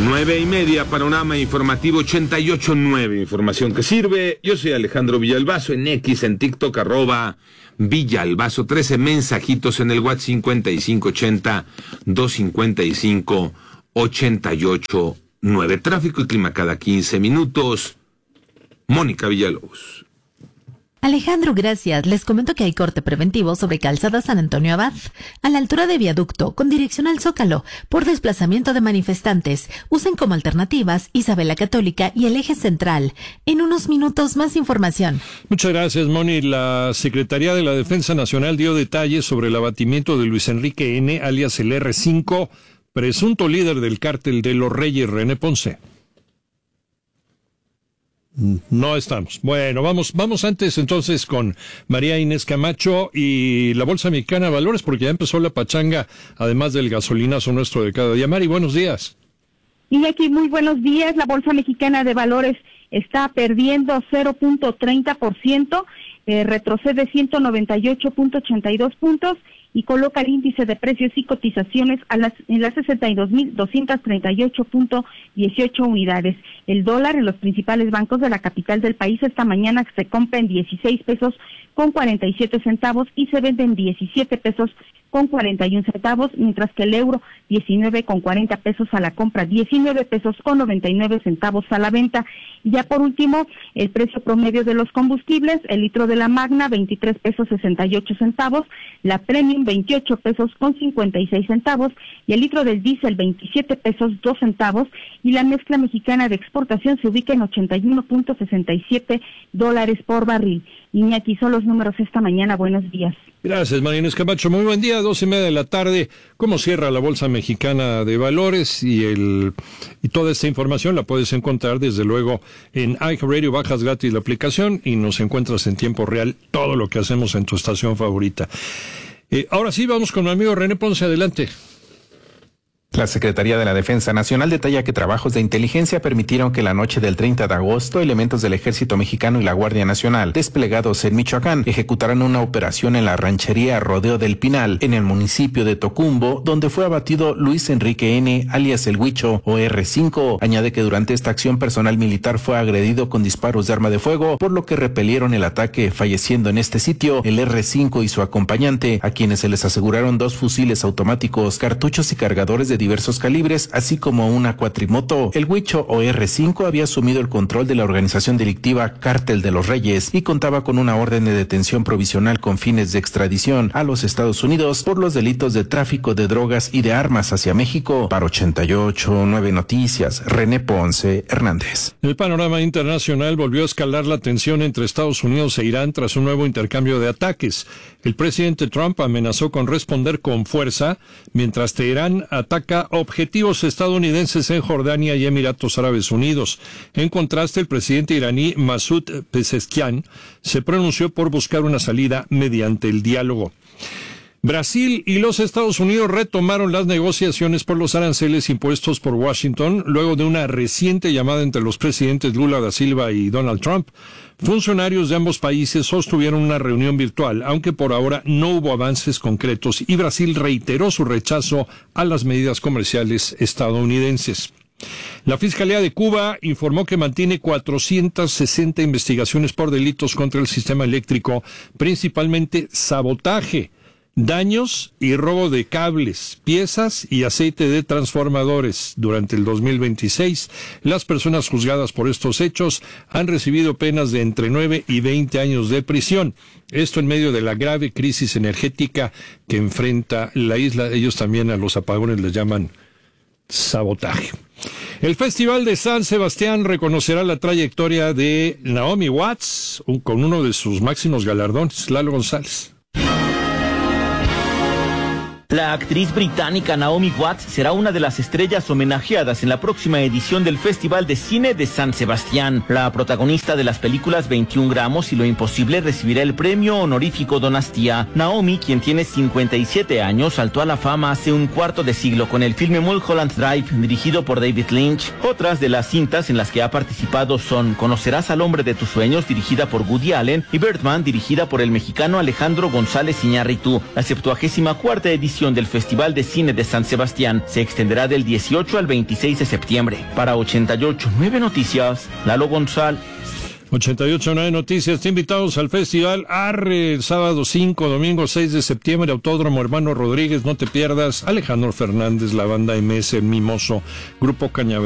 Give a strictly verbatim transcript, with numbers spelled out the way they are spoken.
Nueve y media, Panorama Informativo ochenta y ocho punto nueve, información que sirve. Yo soy Alejandro Villalbazo, en X, en TikTok, arroba Villalbazo trece, mensajitos en el WhatsApp cincuenta y cinco ochenta, doscientos cincuenta y cinco, ochenta y ocho nueve. Tráfico y clima cada quince minutos. Mónica Villalobos. Alejandro, gracias. Les comento que hay corte preventivo sobre Calzada San Antonio Abad, a la altura de Viaducto, con dirección al Zócalo, por desplazamiento de manifestantes. Usen como alternativas Isabel la Católica y el Eje Central. En unos minutos, más información. Muchas gracias, Moni. La Secretaría de la Defensa Nacional dio detalles sobre el abatimiento de Luis Enrique N., alias el erre cinco, presunto líder del cártel de los Reyes, René Ponce. No estamos. Bueno, vamos vamos antes entonces con María Inés Camacho y la Bolsa Mexicana de Valores, porque ya empezó la pachanga, además del gasolinazo nuestro de cada día. Mari, buenos días. Y aquí muy buenos días. La Bolsa Mexicana de Valores está perdiendo cero punto treinta por ciento, eh, retrocede ciento noventa y ocho punto ochenta y dos puntos y coloca el índice de precios y cotizaciones a las, en las sesenta y dos mil doscientos treinta y ocho punto dieciocho unidades. El dólar en los principales bancos de la capital del país esta mañana se compra en dieciséis pesos con cuarenta y siete centavos y se vende en diecisiete pesos con cuarenta y un centavos, mientras que el euro diecinueve con cuarenta pesos a la compra, diecinueve pesos con noventa y nueve centavos a la venta. Y ya por último, el precio promedio de los combustibles, el litro de la Magna veintitrés pesos sesenta y ocho centavos, la Premium veintiocho pesos con cincuenta y seis centavos y el litro del diésel veintisiete pesos dos centavos y la mezcla mexicana de exportación se ubica en ochenta y uno punto sesenta y siete dólares por barril. Iñaki, son los números esta mañana. Buenos días. Gracias, María Inés Camacho. Muy buen día, dos y media de la tarde. ¿Cómo cierra la Bolsa Mexicana de Valores? Y el y toda esta información la puedes encontrar, desde luego, en iHeartRadio. Bajas gratis la aplicación y nos encuentras en tiempo real todo lo que hacemos en tu estación favorita. Eh, ahora sí, vamos con mi amigo René Ponce. Adelante. La Secretaría de la Defensa Nacional detalla que trabajos de inteligencia permitieron que la noche del treinta de agosto elementos del Ejército Mexicano y la Guardia Nacional, desplegados en Michoacán, ejecutaran una operación en la ranchería Rodeo del Pinal, en el municipio de Tocumbo, donde fue abatido Luis Enrique N., alias El Huicho, o erre cinco. Añade que durante esta acción personal militar fue agredido con disparos de arma de fuego, por lo que repelieron el ataque, falleciendo en este sitio el erre cinco y su acompañante, a quienes se les aseguraron dos fusiles automáticos, cartuchos y cargadores de diversos calibres, así como una cuatrimoto. El Huicho o erre cinco había asumido el control de la organización delictiva Cártel de los Reyes y contaba con una orden de detención provisional con fines de extradición a los Estados Unidos por los delitos de tráfico de drogas y de armas hacia México. Para ochenta y ocho punto nueve Noticias, René Ponce Hernández. El panorama internacional volvió a escalar la tensión entre Estados Unidos e Irán tras un nuevo intercambio de ataques. El presidente Trump amenazó con responder con fuerza, mientras Teherán ataca objetivos estadounidenses en Jordania y Emiratos Árabes Unidos. En contraste, el presidente iraní Masoud Pezeshkian se pronunció por buscar una salida mediante el diálogo. Brasil y los Estados Unidos retomaron las negociaciones por los aranceles impuestos por Washington luego de una reciente llamada entre los presidentes Lula da Silva y Donald Trump. Funcionarios de ambos países sostuvieron una reunión virtual, aunque por ahora no hubo avances concretos, y Brasil reiteró su rechazo a las medidas comerciales estadounidenses. La Fiscalía de Cuba informó que mantiene cuatrocientas sesenta investigaciones por delitos contra el sistema eléctrico, principalmente sabotaje, daños y robo de cables, piezas y aceite de transformadores. Durante el dos mil veintiséis, las personas juzgadas por estos hechos han recibido penas de entre nueve y veinte años de prisión. Esto en medio de la grave crisis energética que enfrenta la isla. Ellos también a los apagones les llaman sabotaje. El Festival de San Sebastián reconocerá la trayectoria de Naomi Watts con uno de sus máximos galardones, Lalo González. La actriz británica Naomi Watts será una de las estrellas homenajeadas en la próxima edición del Festival de Cine de San Sebastián. La protagonista de las películas veintiún gramos y Lo Imposible recibirá el premio honorífico Donastía. Naomi, quien tiene cincuenta y siete años, saltó a la fama hace un cuarto de siglo con el filme Mulholland Drive, dirigido por David Lynch. Otras de las cintas en las que ha participado son Conocerás al hombre de tus sueños, dirigida por Woody Allen, y Birdman, dirigida por el mexicano Alejandro González Iñárritu. La septuagésima cuarta edición edición del Festival de Cine de San Sebastián se extenderá del dieciocho al veintiséis de septiembre. Para ochenta y ocho punto nueve Noticias, Lalo González. ochenta y ocho punto nueve Noticias, te invitados al Festival Arre, el sábado cinco, domingo seis de septiembre, Autódromo Hermano Rodríguez, no te pierdas. Alejandro Fernández, la banda M S, Mimoso, Grupo Cañaveral.